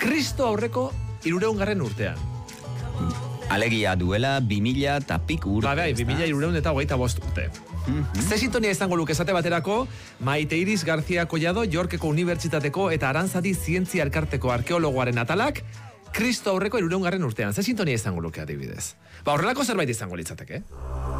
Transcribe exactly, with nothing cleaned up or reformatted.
Kristo aurreko irureungarren urtean. Alegia duela bi mila eta pik urte. Ba, bai, bi mila irureun eta hogeita bost urte. Mm-hmm. Ze sintonia izango luke esate baterako, Maite Iris García Collado, Yorkeko Unibertsitateko eta Aranzadi Zientzia Elkarteko arkeologoaren atalak, Kristo aurreko irureungarren urtean. Ze sintonia izango luke adibidez? Ba, horrelako zerbait izango litzateke.